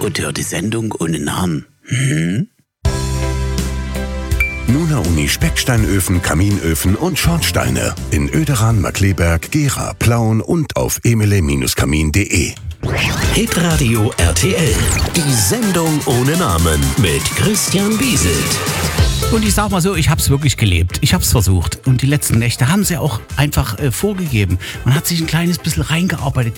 und hör die Sendung ohne Namen. Nuna Uni Specksteinöfen, Kaminöfen und Schornsteine in Oederan, Markkleeberg, Gera, Plauen und auf emele-kamin.de. Hitradio RTL. Die Sendung ohne Namen mit Christian Bieselt. Und ich sag mal so, ich hab's wirklich gelebt. Ich hab's versucht. Und die letzten Nächte haben sie auch einfach vorgegeben. Man hat sich ein kleines bisschen reingearbeitet.